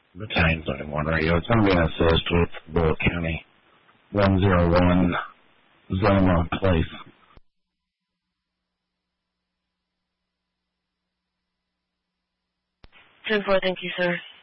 Battalion 31 radio. It's going to be an assist with Bullitt County 101 Zoma Place. 10-4, thank you, sir.